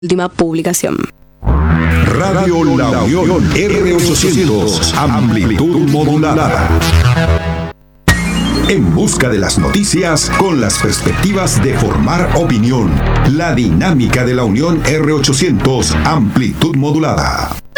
Última publicación. Radio La Unión R800, amplitud modulada. En busca de las noticias con las perspectivas de formar opinión. La dinámica de la Unión R800, amplitud modulada.